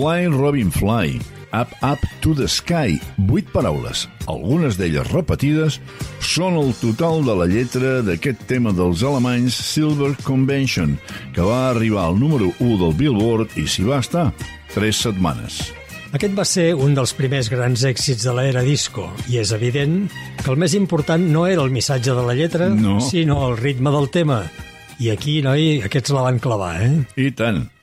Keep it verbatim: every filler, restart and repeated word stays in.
Fly, Robin Fly, Up, Up to the Sky, vuit paraules, algunes d'elles repetides, són el total de la lletra d'aquest tema dels alemanys Silver Convention, que va arribar al número u del Billboard i s'hi va estar tres setmanes. Aquest va ser un dels primers grans èxits de l'era disco, i és evident que el més important no era el missatge de la lletra, no. sinó el ritme del tema. I aquí, noi, aquests la van clavar, eh? I tant.